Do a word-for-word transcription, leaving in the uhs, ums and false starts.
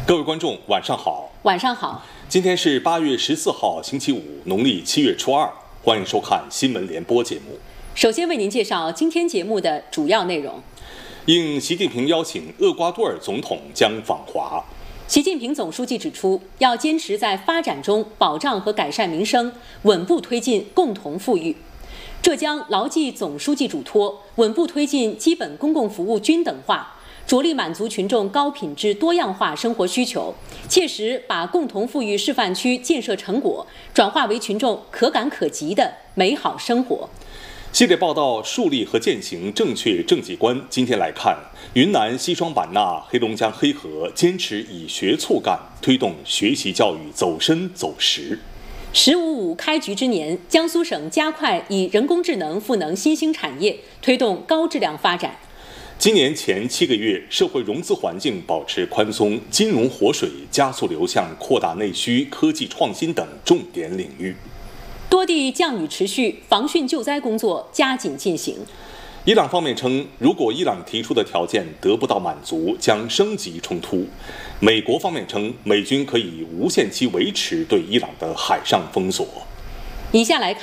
各位观众，晚上好。 晚上好。 今天是八月十四号，星期五，农历七月初二。欢迎收看新闻联播节目。 首先为您介绍今天节目的主要内容。 应习近平邀请，厄瓜多尔总统将访华。 习近平总书记指出，要坚持在发展中保障和改善民生，稳步推进共同富裕。浙江牢记总书记嘱托，稳步推进基本公共服务均等化，着力满足群众高品质多样化生活需求，切实把共同富裕示范区建设成果转化为群众可感可及的美好生活。 系列报道树立和践行正确政绩观。今天来看，云南西双版纳、黑龙江黑河坚持以学促干，推动学习教育走深走实。 今年前七个月，社会融资环境保持宽松，金融活水加速流向扩大内需、科技创新等重点领域。 多地降雨持续，防汛救灾工作加紧进行。 伊朗方面称，如果伊朗提出的条件得不到满足，将升级冲突。美国方面称，美军可以无限期维持对伊朗的海上封锁。 以下来看